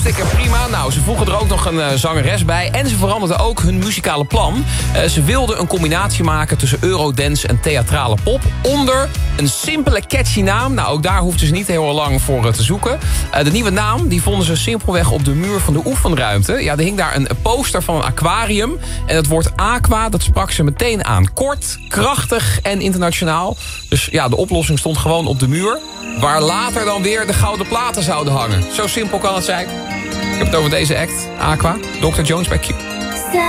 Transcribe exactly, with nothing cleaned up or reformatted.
Hartstikke prima. Nou, ze voegen er ook nog een uh, zangeres bij. En ze veranderden ook hun muzikale plan. Uh, ze wilden een combinatie maken tussen eurodance en theatrale pop. Onder een simpele catchy naam. Nou, ook daar hoefden ze niet heel lang voor uh, te zoeken. Uh, de nieuwe naam die vonden ze simpelweg op de muur van de oefenruimte. Ja, er hing daar een poster van een aquarium. En het woord aqua, dat sprak ze meteen aan. Kort, krachtig en internationaal. Dus ja, de oplossing stond gewoon op de muur. Waar later dan weer de gouden platen zouden hangen. Zo simpel kan het zijn. Ik heb het over deze act, Aqua, dokter Jones bij Q.